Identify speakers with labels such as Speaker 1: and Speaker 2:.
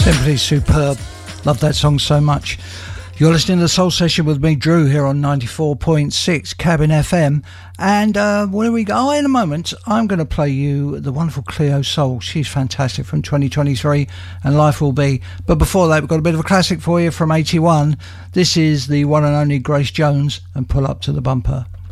Speaker 1: Simply superb. Love that song so much. You're listening to the Soul Session with me, Drew, here on 94.6 Cabin FM. And where we go? In a moment, I'm going to play you the wonderful Cleo Sol. She's fantastic, from 2023, and Life Will Be. But before that, we've got a bit of a classic for you from 81. This is the one and only Grace Jones, and Pull Up to the Bumper.